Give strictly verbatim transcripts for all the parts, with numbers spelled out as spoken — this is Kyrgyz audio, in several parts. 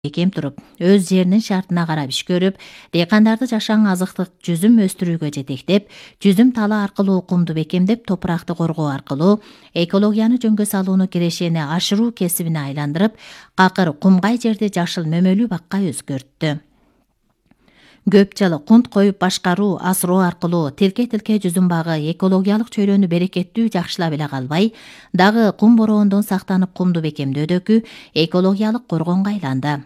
бекем туруп, өз жеринин шартына карап иш көрүп, дыйкандарды жашаң азыктык жүзүм өстүрүүгө жетектеп, жүзүм талы аркылуу кумду бекемдеп, топуракты коргоо аркылуу экологияны жөнгө салууну кирешени ашыруу кесибине айландырып, какыр кумгай жерди жашыл мөмөлүү бакка өзгөрттү. Көп жыл кунт коюп башкаруу, асыроо аркылуу тилке-тилке жүзүм багы экологиялык чөйрөнү берекеттүү жакшылап эле калбай, дагы кум бороондон сактанып кумду бекемдөөдөгү экологиялык коргонго айланды.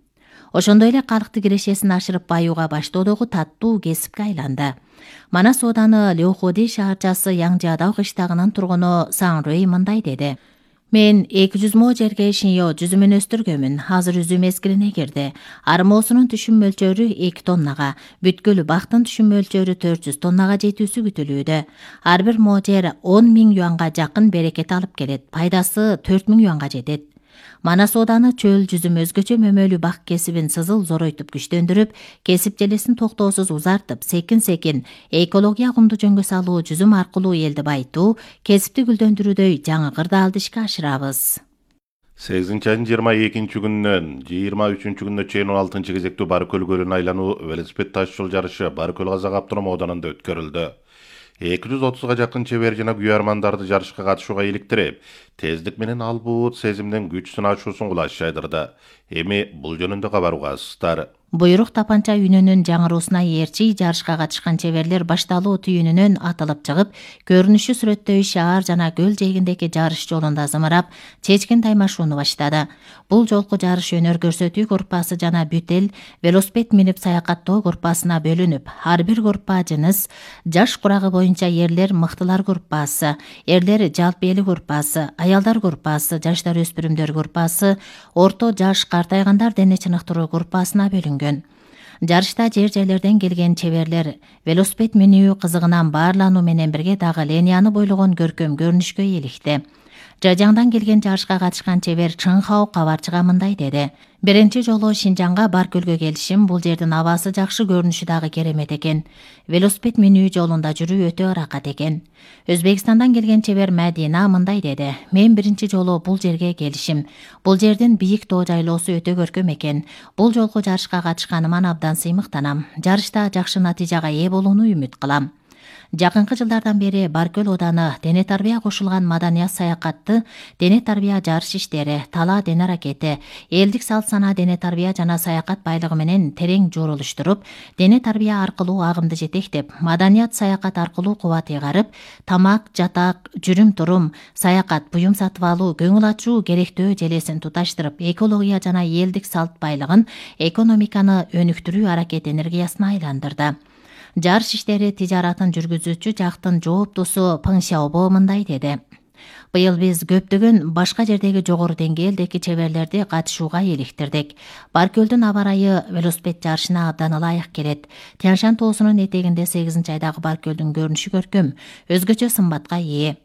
Ошондой эле калкты кирешесин ашырып баюуга баштоодогу таттуу кесипке айланды. Манас ооданы Леоходи шаарчасы Яңжаадау кыштагынын тургуну Саңрөй мындай деди. Мен эки жүз мо жерге шиньо жүзүмүн өстүргөмүн. Азыр үзүү мезгилине кирди. Армоосунун түшүм мөлчөрү эки тоннага, бүткүл бактын түшүм мөлчөрү төрт жүз тоннага жетүүсү күтүлүүдө. Ар бир мо жер он миң юанга жакын берекет алып келет. Пайдасы төрт миң юанга жетет. Манас ооданы чөл жүзүм өзгөчө мөмөлүү бак кесибин сызыл зоройтуп күчтөндүрүп, кесип желесин токтоосуз узартып, секин-секин экология кумду жөнгө салуу жүзүм аркылуу элди байытуу, кесипти гүлдөндүрүүдөй жаңы кырдаалды ишке ашырабыз. сегизинчи айдын жыйырма экинчи күнүнөн жыйырма үчүнчү күнүнө чейин он алтынчы кезектүү Баркөл көлүнө айлануу велосипед таш жол жарышы Баркөл Казак автоном ооданында өткөрүлдү. эки жүз отузга жакын чебер жана күйөрмандарды жарышка катышууга иликтирип, тездик менен албут сезимдин күч сынаачуусун кулаш жайдырды. Эми бул жөнүндө кабар угасыздар. Буйрук тапанча үнүнүн жаңыруусуна ээрчи жарышка катышкан чеберлер башталуу түйүнүнөн атылып чыгып, көрүнүшү сүрөттөй шаар жана көл жээгиндеги жарыш жолунда зымырап, чечкин таймашууну баштады. Бул жолку жарыш өнөр көрсөтүү группасы жана бүтел велосипед минип саякаттоо группасына бөлүнүп, ар бир группа жыныс, жаш курагы боюнча эрлер мыктылар группасы, эрлер жалпы эли группасы, аялдар группасы, жаштар өспүрүмдөр группасы, орто жаш картайгандар дене чыныктыруу группасына бөлүнгөн. Жарышта жер жерлерден келген чеберлер велосипед минүү кызыгынан баарлануу менен бирге дагы линияны бойлогон көркөм көрүнүшкө иликти. Жажаңдан келген жарышка катышкан чебер Чыңхау кабарчыга мындай деди. Биринчи жолу Шинжаңга Баркөлгө келишим, бул жердин абасы жакшы, көрүнүшү дагы керемет экен. Велосипед минүү жолунда жүрүү өтө ыракат экен. Өзбекстандан келген чебер Мәдина мындай деди. Мен биринчи жолу бул жерге келишим. Бул жердин бийик тоо жайлоосу өтө көркөм экен. Бул жолку жарышка катышканыма абдан сыймыктанам. Жарышта жакшы натыйжага ээ болууну үмүт кылам. Жакынкы жылдардан бери Баркөл ооданы дене тарбия кошулган маданият саякатты, дене тарбия жарыш иштери, тала дене аракети, элдик салт санаа дене тарбия жана саякат байлыгы менен терең журулуштуруп, дене тарбия аркылуу агымды жетектеп, маданият саякат аркылуу кубат ыйгарып, тамак, жатак, жүрүм-турум, саякат, буюм сатып алуу, көңүл ачуу керектөө желесин туташтырып, экология жана элдик салт байлыгын, экономиканы өнүктүрүү аракет энергиясына айландырды. Жарыш иштери тижаратын жүргүзүүчү жактын жооптусу Пың Сяобо мындай деди. Быйыл биз көптөгөн башка жердеги жогору деңгээлдеги чеберлерди катышууга иликтирдик. Баркөлдүн аба ырайы велосипед жарышына абдан ылайык келет. Тянь-Шань тоосунун этегинде сегизинчи айдагы Баркөлдүн көрүнүшү көркөм, өзгөчө сымбатка ээ.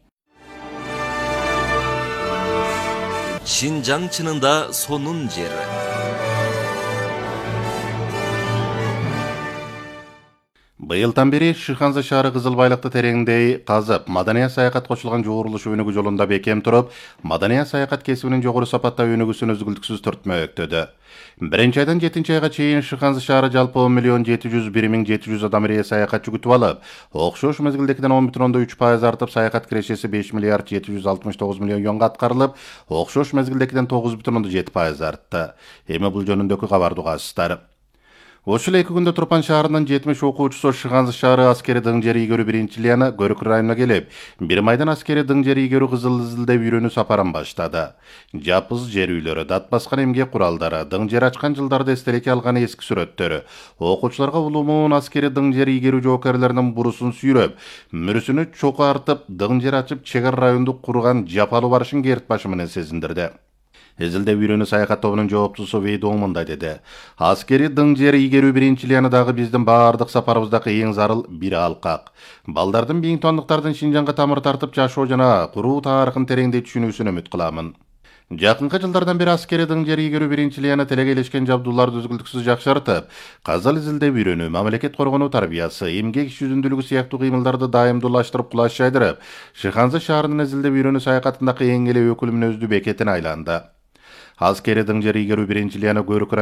Шинжаң чынында сонун жери. Быйылдан бери Шыханза шаары кызыл байлыкты тереңдей казып, маданият саякат кошулган жуурулуш өнүгүү жолунда бекем туруп, маданият саякат кесибинин жогору сапатта өнүгүүсүн үзгүлтүксүз түртмөктөдү. Биринчи айдан жетинчи айга чейин Шыханза шаары жалпы он миллион жети жүз бир миң жети жүз адам ырайы саякатчы күтүп алып, окшош мезгилдекиден он бүтүн ондон үч пайыз артып, саякат кирешеси беш миллиард жети жүз алтымыш тогуз миллион юанга аткарылып, окшош мезгилдекиден тогуз бүтүн ондон жети пайыз артты. Эми бул жөнүндөгү кабарды угасыздар. Ошол эки күндө Турпан шаарынын жетимиш окуучусу Шыханза шаары аскери дың жер ийгөрүү биринчи лияны Көрүк районуна келип, бир майдан аскери дың жер ийгөрүү кызыл изилдеп үйрөнүү сапарын баштады. Жапыз жер үйлөрү, дат баскан эмгек куралдары, дың жер ачкан жылдарды эстеликке алган эски сүрөттөрү, окуучуларга улумун аскери дың жер ийгөрүү жоокерлеринин бурусун сүйрөп, мүрүсүнү чокартып, дың жер ачып, чегар райондук курган жапалуу барышын керт башы менен сезиндирди. Эзилдеп үйрөнүү саякат тобунун жооптусу Вейдоң мындай деди. Аскери дың жер ийгөрүү биринчи лиянадагы биздин баардык сапарыбыздагы эң зарыл бир алкак. Балдардын биң тондуктардын Шинжаңга тамыр тартып жашоо жана куруу тарыхын тереңдей түшүнүүсүн үмүт кыламын. Жакынкы жылдардан бери аскери дың жер ийгөрүү биринчи лияны телегейлешкен жабдууларды үзгүлтүксүз жакшыртып, казыл изилдеп үйрөнүү, мамлекет коргонуу тарбиясы, эмгек иш жүзүндүүлүгү сыяктуу кыймылдарды дайымдуулаштырып кулаш жайдырып, Шыханза шаарынын изилдеп үйрөнүү саякатындагы эң эле өкүл мүнөздүү бекетине айланды. Аскери дың жер игерүү биринчилигине көрүк